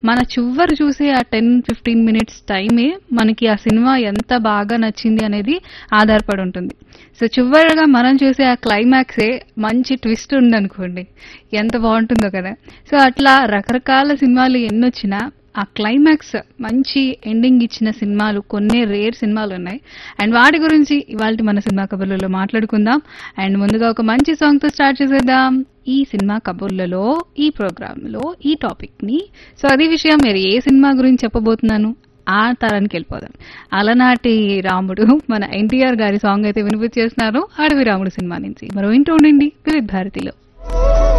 మన చివరి చూసే ఆ 10-15 మినిట్స్ టైమే మనకి ఆ సినిమా ఎంత బాగా నచ్చింది అనేది ఆధారపడి ఉంటుంది. సో చివరిగా మనం చూసే ఆ క్లైమాక్సే మంచి ట్విస్ట్ ఉందనుకోండి, ఎంత బాగుంటుందో కదా. సో అట్లా రకరకాల సినిమాలు ఎన్నొచ్చినా ఆ క్లైమాక్స్ మంచి ఎండింగ్ ఇచ్చిన సినిమాలు కొన్ని రేర్ సినిమాలు ఉన్నాయి. అండ్ వాటి గురించి ఇవాళ మన సినిమా కబుర్లలో మాట్లాడుకుందాం. అండ్ ముందుగా ఒక మంచి సాంగ్ తో స్టార్ట్ చేసేద్దాం ఈ సినిమా కబుర్లలో, ఈ ప్రోగ్రామ్ లో ఈ టాపిక్ ని. సో అది విషయం, మీరు ఏ సినిమా గురించి చెప్పబోతున్నాను ఆ తరానికి వెళ్ళిపోదాం. అలనాటి రాముడు మన ఎన్టీఆర్ గారి సాంగ్ అయితే వినిపించేస్తున్నారు అడవి రాముడు సినిమా నుంచి. మరో ఇంటూ ఉండండి వివిధ భారతిలో.